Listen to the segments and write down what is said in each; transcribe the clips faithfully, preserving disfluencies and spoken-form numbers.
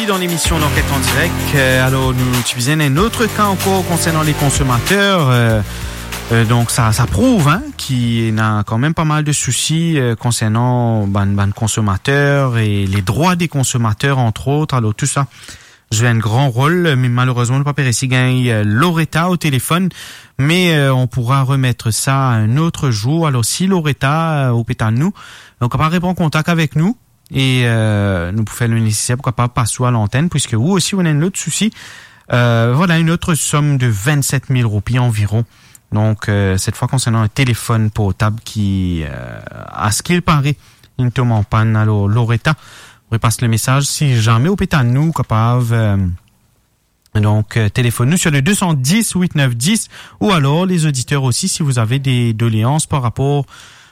Dans l'émission d'enquête en direct, euh, alors nous utilisons un autre cas encore concernant les consommateurs. Euh, euh, donc ça, ça prouve hein, qu'il y a quand même pas mal de soucis euh, concernant ben, ben, consommateurs et les droits des consommateurs entre autres. Alors tout ça joue un grand rôle, mais malheureusement le papier ici gagne Loretta au téléphone, mais euh, on pourra remettre ça un autre jour. Alors si Loretta euh, au pétale nous, donc on va répondre en contact avec nous. Et euh, nous pouvons faire le nécessaire, pourquoi pas passer à l'antenne, puisque vous aussi, on a un autre souci. Euh, voilà, une autre somme de vingt-sept mille roupies environ. Donc, euh, cette fois, concernant un téléphone portable qui, euh, à ce qu'il paraît, il tombe en panne. Alors, Loretta, on repasse le message. Si jamais au pétale nous, capable, euh, donc, euh, téléphone-nous sur le deux cent dix huit neuf dix, ou alors, les auditeurs aussi, si vous avez des doléances par rapport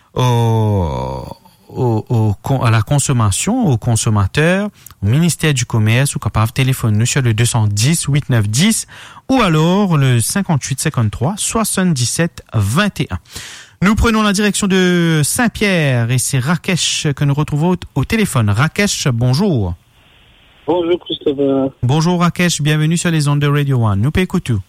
au... Au, au, à la consommation, aux consommateurs, au ministère du Commerce, ou capable téléphone-nous sur le deux cent dix huit neuf dix ou alors le cinquante-huit cinquante-trois soixante-dix-sept vingt et un. Nous prenons la direction de Saint-Pierre et c'est Rakesh que nous retrouvons au, au téléphone. Rakesh, bonjour. Bonjour Christopher. Bonjour Rakesh, bienvenue sur les ondes de Radio One. Nous payons tout.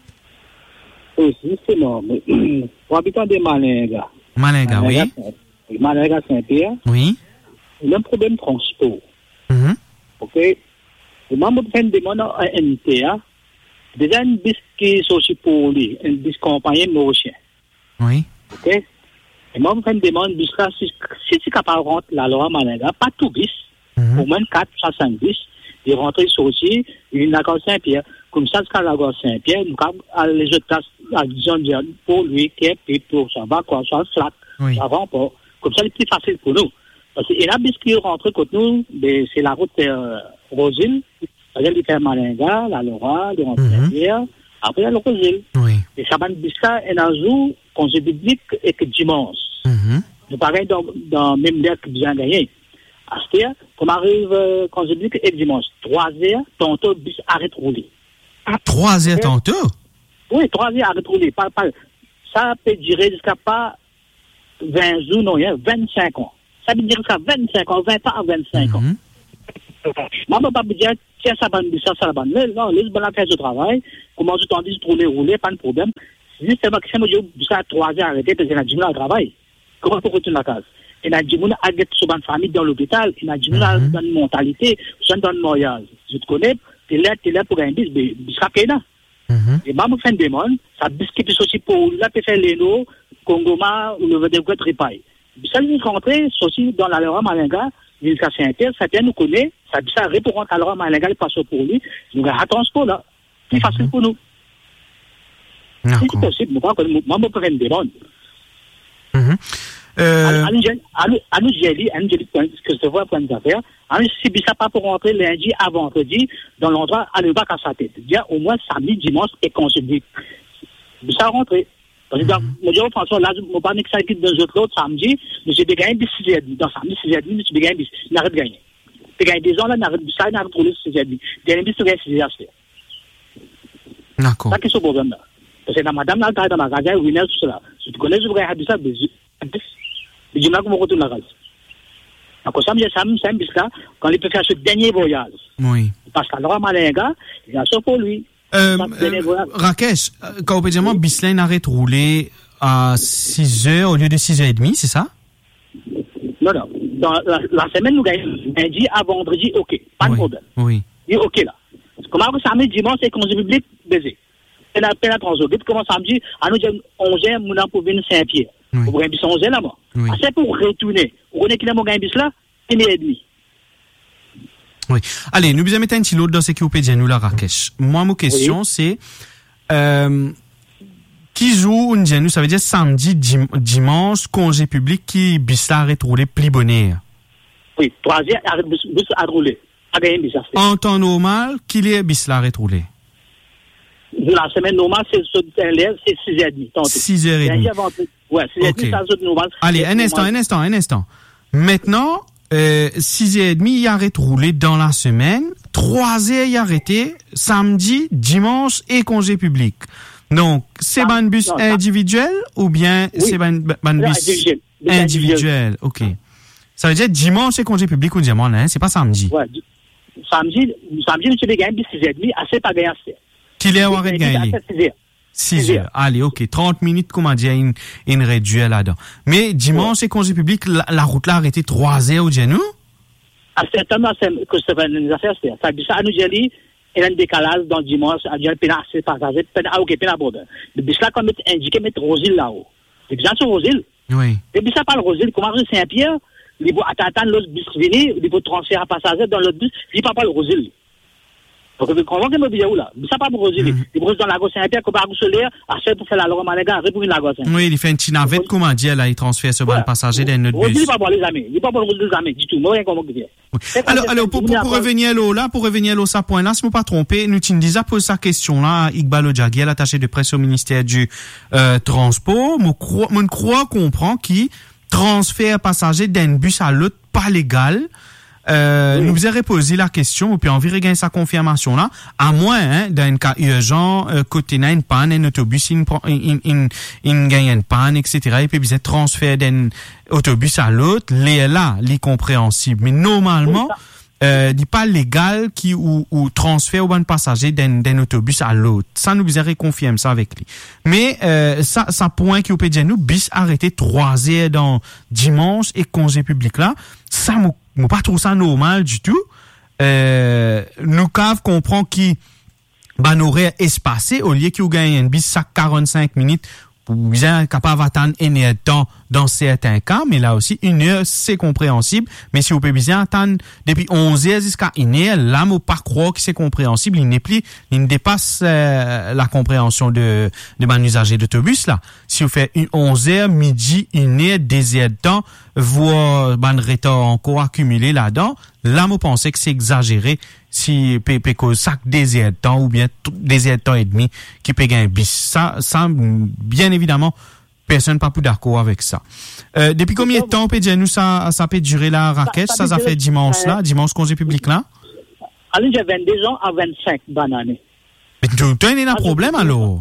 Oui, c'est non, mais pour habitant des Malinga. Malinga, oui. Malinga Saint-Pierre. Oui. Il y a un problème de transport. Mm-hmm. Ok. Le membre fait une demande à N T A. Déjà, une bis qui est aussi pour lui, une bis compagnie mauricien. Oui. Ok. Le membre fait une demande, bis là, si, si tu es capable de rentrer la loi Malinga, pas tout bis, mm-hmm. au moins quatre, soixante bis, il rentre aussi, il y a la Saint-Pierre. Comme ça, c'est la gare Saint-Pierre, nous avons les autres tasses, disons, pour lui, qui est pour ça va, quoi, ça, flat, oui. avant, pas. Comme ça, c'est plus facile pour nous. Parce qu'il y a des qui rentrent contre nous, c'est la route euh, Rosine, c'est-à-dire qu'il fait Malinga, la Laura, le Saint-Pierre, mm-hmm. après il y a le Rosine. Oui. Et ça va nous dire ça, et un jour, congé public et que dimanche. Mm-hmm. C'est pareil dans, dans même l'air que bien gagné. C'est-à-dire, comme arrive euh, congé public et dimanche, trois heures, tantôt, le bus arrête de rouler. Trois heures tantôt? Oui, trois heures arrête de rouler. Pas, pas, ça peut durer jusqu'à pas vingt jours, non, vingt-cinq ans. Ça veut dire jusqu'à vingt-cinq ans, vingt ans à vingt-cinq mm-hmm. ans. Moi, je ne peux pas dire, tiens, ça va me dire ça, ça va me dire, non, laisse moi faire ce travail, comment je t'en dis, rouler, rouler, pas de problème. C'est seulement que si je dis, jusqu'à trois heures arrêté, parce qu'il y a du monde à travail. Comment tu retournes la case? Il y a du monde à être sur une famille dans l'hôpital, il y a du monde à dans une mentalité, dans une mariage. Je te connais, tu es là, tu es là pour un bis, mais jusqu'à Kena. Et moi, je fais une demande, ça biscuit aussi pour là, tu fais l'Eno, Congoma, ou le Vedegouet Ripaille. Ça, nous rentrer, aussi dans la Laura Malinga, jusqu'à Saint-Pierre, ça vient nous connaît, ça dit ça, répond à la Laura Malinga, il passe pour lui, nous avons un transport là, c'est facile pour nous. Si c'est possible, moi, je peux faire une demande. À nous, j'ai dit, à nous, j'ai dit que ce soit pour une affaire, à nous, si ça pas pour rentrer lundi à vendredi, dans l'endroit, à ne pas qu'à sa tête. Dire au moins samedi, dimanche et congé. Ça rentrer. Parce que, moi, je François, là, je ne vais pas que ça quitte dans l'autre samedi, mais j'ai gagné bis six heures trente. Dans samedi, six heures trente, j'ai gagné bis. Il n'arrête de gagner. J'ai gagné des ans, là, il n'arrête ça, il n'arrête de rouler six heures trente. Dernier bis, il gagne six heures trente. D'accord. Ça, c'est ce problème là. Parce que la madame, là, elle travaille dans le magasin, oui, tout cela. Je te connais, je vais gagner ça, mais je dis là que je retourne la case. Donc, ça, c'est un bis là, quand il peut faire ce dernier voyage. Oui. Parce que alors, Malinga, il y a ça pour lui. Euh, euh, Rakesh, quand vous dites Bislane arrête de rouler à six heures au lieu de six heures trente, c'est ça? Non, non. Dans la, la semaine, nous gagnons lundi à vendredi, ok. Pas de oui. problème. Oui. Et ok là. Comment samedi, dimanche, c'est congé public, baiser. Et la peine à transporter. Comment samedi, à nous dire onze heures, nous avons pour venir Saint-Pierre. Oui. Vous gagnez onze heures là, moi. Oui. C'est pour retourner. Vous connaissez qu'il y a mon gagne bis là? une heure trente. Oui. Allez, nous vous mettons un petit lot dans ce qui vous peut dire, nous, la Rakesh. Moi, ma question, oui. c'est, euh, qui joue, nous, ça veut dire samedi, dim- dimanche, congé public, qui, bis là, arrête de rouler, plus bonheur. Oui, trois heures, arrête bis à rouler. En temps normal, qu'il est bis là, arrête de rouler? La semaine normale, c'est six heures trente. six heures trente. Ouais, six heures trente, c'est normal. Allez, un instant, un instant, un instant. Maintenant, Euh, six heures trente, il arrête de rouler dans la semaine. trois heures, il arrêté samedi, dimanche et congé public. Donc, c'est un bus non, individuel ou bien oui. c'est un bus individuel? individuel? Ok. Ça veut dire dimanche et congé public ou dimanche, hein? C'est pas samedi. Ouais. samedi, samedi, nous avons gagné six heures trente, assez pas gagné assez. Qu'il est arrêté gagné? six heures. Allez, ok. trente minutes, comment dire, une, une réduite là-dedans. Mais dimanche, c'est congé public, la, la route là arrêtée trois heures au Genou? Ah, certainement, c'est que ça va nous affaires, c'est ça. Ça, nous dit, il y a un décalage dans dimanche, il y a un pénal assez partagé, ah, ok, pénal border. Depuis là, comme indiqué, mettre Rosile là-haut. Depuis ça, sur Rosile. Oui. Depuis ça, par Rosile, comment dire Saint-Pierre, il faut attendre l'autre bus venir, il faut transférer un passager dans l'autre bus, il ne parle pas le Rosile. Donc, on voit que je où là. Ça pas pour Rosile. Il brose dans la gauche Saint-Pierre, comme par solaire, assez pour faire la Laurent Manéga, pour venir la gauche. Oui, il fait une petite navette, comment dire, là, il transfère ce bon passager dans notre bus. Rosile, il pas pour les amis. Il pas pour les amis, du tout. Moi, rien comment dire. Alors, alors, pour, pour, pour revenir là, là, pour revenir là, ça point là, si je ne me pas trompé, nous, tu nous disais, pose sa question là, Iqbal Ojagui, l'attaché de presse au ministère du, euh, transport. Moi, crois, moi, crois comprend qui transfère passager d'un bus à l'autre, pas légal. Euh, oui. Nous vous avez posé la question, puis on va gagner sa confirmation là, à moins, hein, d'un cas urgent, euh, côté n'a une panne, un autobus, il gagne une panne, et cetera. Et puis vous êtes transféré d'un autobus à l'autre, les là, les compréhensibles. Mais normalement, oui, euh, dit pas légal qui ou, ou transfert au bon passager d'un, d'un autobus à l'autre. Ça nous vous avez confirmé ça avec lui. Mais euh, ça, ça point qui au peut dire nous, bis arrêté trois heures dans dimanche et congé public là, ça m'a moi pas trouve ça normal du tout. Euh, nous cave comprend qui ban horaire espacé au lieu qu'il gagne un bis à quarante-cinq minutes pour bien capable d'attendre une heure de temps dans certains cas, mais là aussi une heure c'est compréhensible, mais si vous pouvez bien attendre depuis onze heures jusqu'à une heure, là moi pas croire que c'est compréhensible, il n'est plus, il ne dépasse euh, la compréhension de de ban usager d'autobus là. Si vous faites une onze heures, midi, une heure, deux heures de temps, voire ban retard encore accumulé là-dedans, là moi pensais que c'est exagéré si peut cause sac des heures de temps ou bien des heures de temps et demi qui peut gagner bis. Ça ça bien évidemment personne pas plus d'accord avec ça. Euh, depuis combien de temps peut dire nous ça ça peut durer la raquette, ça ça fait dimanche là, dimanche congé public là? Alors j'ai vingt-deux ans à vingt-cinq bananes. Mais tu as un problème alors?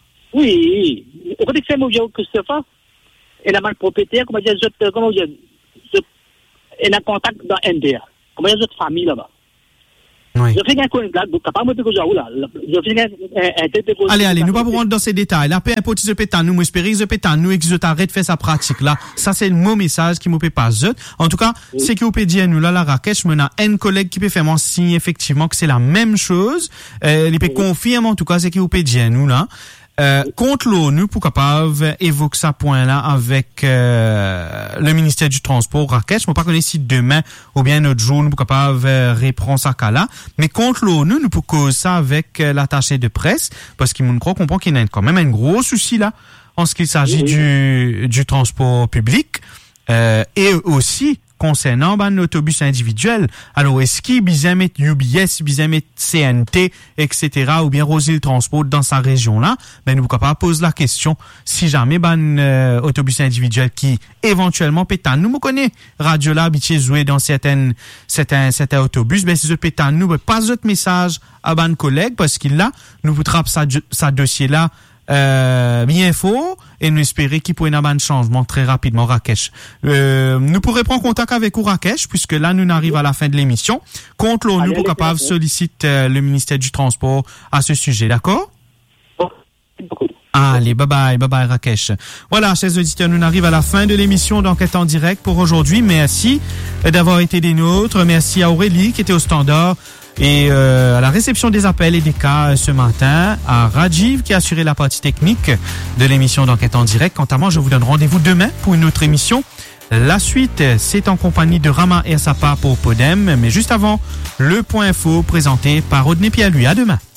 Oui, au côté que c'est mauvais Christopher, et la mal propriétaire, comment dire, je comment dire, je et un contact dans N D A. Comment dire, votre famille là-bas. Oui. Je fais un contact, donc capable de causer là. Je fais un Allez, allez, nous pas rentrer dans ces détails. Là, peu importe si je pétan nous, espérer je pétan nous et que je t'arrête de faire sa pratique là. Ça c'est le mot message qui me peut pas zut. En tout cas, oui. C'est que vous pouvez dire nous là la raquette, je me a un collègue qui peut faire mon signe effectivement que c'est la même chose. Euh, il peut oui. confirmer en tout cas c'est que vous pouvez dire nous là. Euh, contre l'ONU, pour capable évoquer ça point là avec euh, le ministère du Transport, Rakesh. Je ne peux pas connaître si demain ou bien notre jour nous pour capable reprendre ça cas là. Mais contre l'ONU, nous pour causer ça avec euh, l'attaché de presse, parce qu'il me croit comprend qu'il y a quand même un gros souci là en ce qu'il s'agit oui. du du transport public euh, et aussi concernant ben, l'autobus individuel. Alors, est-ce qu'il bien mettre U B S, bien mettre C N T, et cetera, ou bien Rosile Transport dans sa région-là? Ben, nous pouvons pas poser la question si jamais ben, euh, autobus individuel qui éventuellement pétane. Nous, me connaît Radio là, habitué jouer dans certaines, certains, certains autobus, ben, si je pétane, nous, ben, pas d'autre message à ben, collègue, parce qu'il là, nous vous trappe sa, sa dossier-là, Euh, bien faux et nous espérer qu'il pourrait y avoir un changement très rapidement. Rakesh, euh, nous pourrons prendre contact avec vous Rakesh puisque là nous arrivons à la fin de l'émission. Contre l'ONU pour capable sollicite euh, le ministère du Transport à ce sujet, d'accord? Bon. Allez, bye bye, bye bye Rakesh. Voilà, chers auditeurs, nous arrivons à la fin de l'émission d'Enquête en direct pour aujourd'hui. Merci d'avoir été des nôtres. Merci à Aurélie qui était au standard. Et euh, à la réception des appels et des cas ce matin, à Rajiv qui a assuré la partie technique de l'émission d'Enquête en direct. Quant à moi, je vous donne rendez-vous demain pour une autre émission. La suite, c'est en compagnie de Rama et Sapa pour Podem. Mais juste avant, le point info présenté par Rodney Pialui. À demain.